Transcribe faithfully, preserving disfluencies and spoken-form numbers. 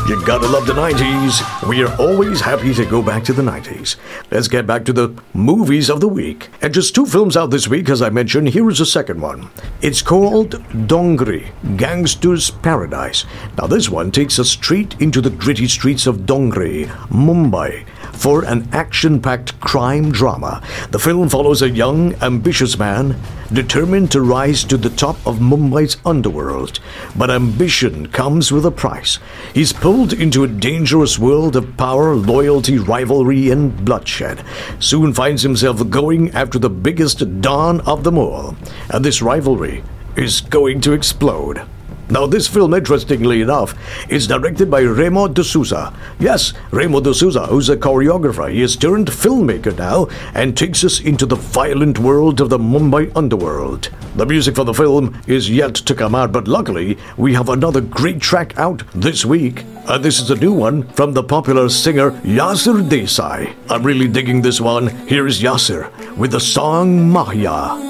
You gotta love the nineties. We are always happy to go back to the nineties. Let's get back to the movies of the week. And just two films out this week, as I mentioned. Here is the second one. It's called Dongri, Gangster's Paradise. Now this one takes us straight into the gritty streets of Dongri, Mumbai, for an action-packed crime drama. The film follows a young, ambitious man determined to rise to the top of Mumbai's underworld. But ambition comes with a price. He's pulled into a dangerous world of power, loyalty, rivalry, and bloodshed. Soon finds himself going after the biggest don of them all. And this rivalry is going to explode. Now, this film, interestingly enough, is directed by Remo D'Souza. Yes, Remo D'Souza, who's a choreographer. He has turned filmmaker now and takes us into the violent world of the Mumbai underworld. The music for the film is yet to come out, but luckily, we have another great track out this week. And this is a new one from the popular singer Yasir Desai. I'm really digging this one. Here is Yasir with the song Mahia.